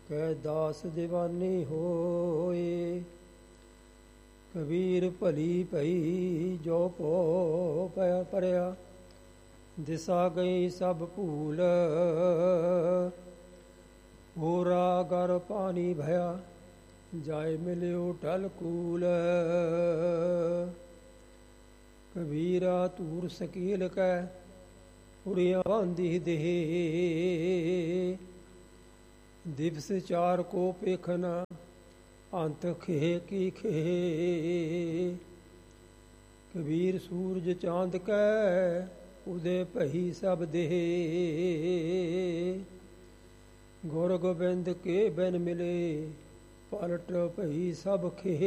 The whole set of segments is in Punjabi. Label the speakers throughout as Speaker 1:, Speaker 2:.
Speaker 1: ਕੈ ਦਾਸ ਦੀਵਾਨੀ ਹੋਏ। ਕਬੀਰ ਭਲੀ ਭਈ ਜੋ ਭੋ ਪਰਿਆ, ਦਿਸਾ ਗਈ ਸਭ ਭੂਲ। ਹੋਰਾ ਗਰ ਪਾਣੀ ਭਇਆ, ਜਾਇ ਮਿਲਿਓ ਟਲ ਕੂਲ। ਕਬੀਰਾ ਧੂਰ ਸਕੀਲ ਕੈ, ਉਰੀਆਂ ਬਾਂਧੀ ਦੇਹ। ਦਿਵਸ ਚਾਰ ਕੋ ਪੇਖਨਾ, ਅੰਤ ਖੇ ਕੀ ਖੇ। ਕਬੀਰ ਸੂਰਜ ਚਾਂਦ ਕੈ, ਉਦੇ ਭਈ ਸਭ ਦੇਹ। ਗੁਰ ਗੋਬਿੰਦ ਕੇ ਬਿਨ ਮਿਲੇ, ਪਲਟ ਭਈ ਸਭ ਖੇ।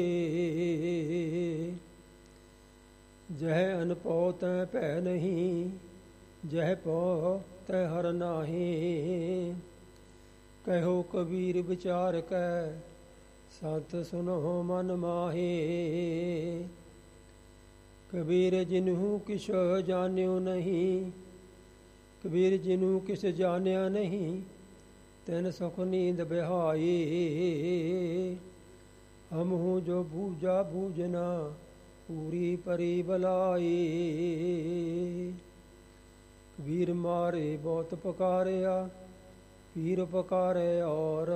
Speaker 1: ਜਹ ਅਨਭਉ ਤੈ ਭੈ ਨਹੀਂ, ਜਹ ਭਉ ਤੈ ਹਰ ਨਾਹੀਂ। ਕਹਿਓ ਕਬੀਰ ਵਿਚਾਰ ਕੈ, ਸੰਤ ਸੁਨੋ ਮਨ ਮਾਹੀ। ਕਬੀਰ ਜਿਨਹੂ ਕਿਛ ਜਾਣਿਓ ਨਹੀਂ, ਕਬੀਰ ਜਿਨਹੂ ਕਿਛ ਜਾਣਿਆ ਨਹੀਂ, ਤਿਨ ਸੁਖ ਨੀਂਦ ਬਿਹਾਈ। ਹਮਹੂ ਜੋ ਬੂਝਾ ਬੂਝਨਾ, ਪੂਰੀ ਪਰੀ ਬਲਾਈ। ਕਬੀਰ ਮਾਰੇ ਬਹੁਤ ਪੁਕਾਰਿਆ, ਪੀਰ ਪੁਕਾਰੇ ਔਰ।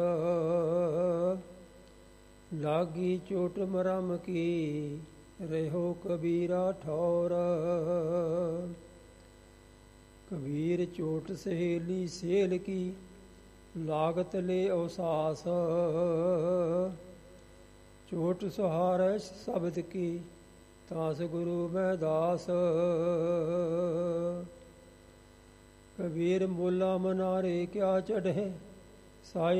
Speaker 1: ਲਾਗੀ ਚੋਟ ਮਰਮ ਕੀ, ਰਹਿਓ ਕਬੀਰਾ ਠੌਰ। ਕਬੀਰ ਚੋਟ ਸਹੇਲੀ ਸੇਲ ਕੀ, ਲਾਗਤ ਲੈ ਅਵਸਾਸ। ਚੋਟ ਸੁਹਾਰੈ ਸ਼ਬਦ ਕੀ, ਤਾਸ ਗੁਰੂ ਮੈਂ ਦਾਸ। ਕਬੀਰ ਮੋਲਾ ਮਨਾਰੇ ਕਿਆ ਚੜ੍ਹੇ, ਸਾਈ